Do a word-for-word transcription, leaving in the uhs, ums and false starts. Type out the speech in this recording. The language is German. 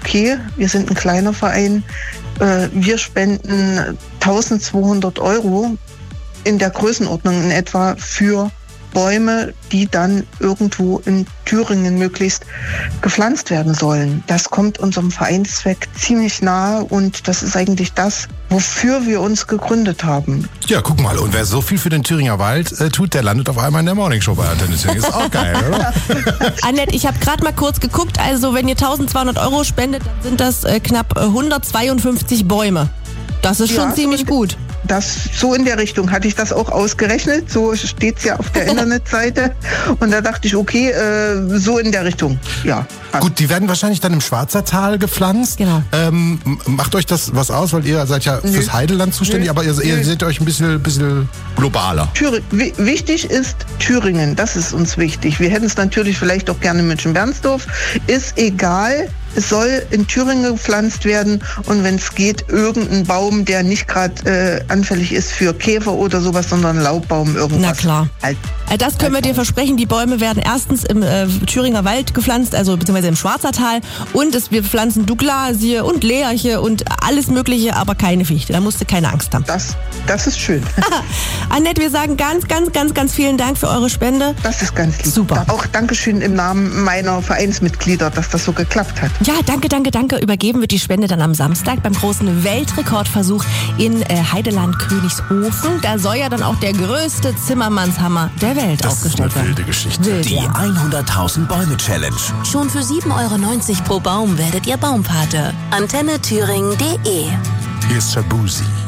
okay, wir sind ein kleiner Verein, äh, wir spenden eintausendzweihundert Euro in der Größenordnung in etwa für Bäume, die dann irgendwo in Thüringen möglichst gepflanzt werden sollen. Das kommt unserem Vereinszweck ziemlich nahe und das ist eigentlich das, wofür wir uns gegründet haben. Ja, guck mal, und wer so viel für den Thüringer Wald äh, tut, der landet auf einmal in der Morningshow bei Antenne Thüringen. Ist auch geil, oder? Annette, ich habe gerade mal kurz geguckt, also wenn ihr eintausendzweihundert Euro spendet, dann sind das äh, knapp äh, hundertzweiundfünfzig Bäume. Das ist schon ja, ziemlich gut. Das, so in der Richtung hatte ich das auch ausgerechnet. So steht es ja auf der Internetseite. Und da dachte ich, okay, äh, so in der Richtung, ja. Passt. Gut, die werden wahrscheinlich dann im Schwarzertal gepflanzt. Genau. Ähm, macht euch das was aus, weil ihr seid ja Nö. fürs Heideland zuständig, Nö. aber ihr, ihr seht euch ein bisschen, bisschen globaler. Thüring, w- wichtig ist Thüringen, das ist uns wichtig. Wir hätten es natürlich vielleicht auch gerne München-Bernsdorf. Ist egal. Es soll in Thüringen gepflanzt werden und wenn es geht, irgendein Baum, der nicht gerade äh, anfällig ist für Käfer oder sowas, sondern Laubbaum, irgendwas. Na klar. Halt, das können wir dir versprechen. Die Bäume werden erstens im äh, Thüringer Wald gepflanzt, also beziehungsweise im Schwarzertal. Und es, wir pflanzen Douglasie und Lärche und alles Mögliche, aber keine Fichte. Da musst du keine Angst haben. Das, das ist schön. Annette, wir sagen ganz, ganz, ganz, ganz vielen Dank für eure Spende. Das ist ganz lieb. Super. Auch Dankeschön im Namen meiner Vereinsmitglieder, dass das so geklappt hat. Ja, danke, danke, danke. Übergeben wird die Spende dann am Samstag beim großen Weltrekordversuch in äh, Heideland-Königshofen. Da soll ja dann auch der größte Zimmermannshammer der Welt das aufgestellt werden. Das ist eine wilde Geschichte. Wild, die ja. hunderttausend Bäume Challenge. Schon für sieben Euro neunzig pro Baum werdet ihr Baumpate. Antenne Thüringen punkt de. Hier ist Shabuzi.